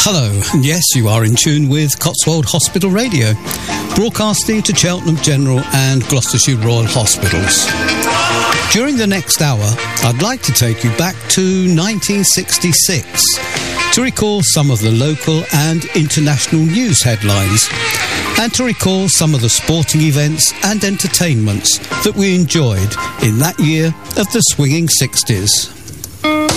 Hello, and yes, you are in tune with Cotswold Hospital Radio, broadcasting to Cheltenham General and Gloucestershire Royal Hospitals. During the next hour, I'd like to take you back to 1966 to recall some of the local and international news headlines and to recall some of the sporting events and entertainments that we enjoyed in that year of the swinging 60s.